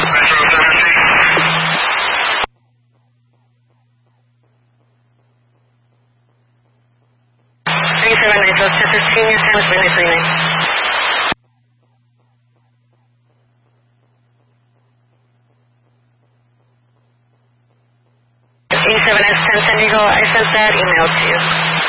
E7S 10 San Diego, I sent that email to you.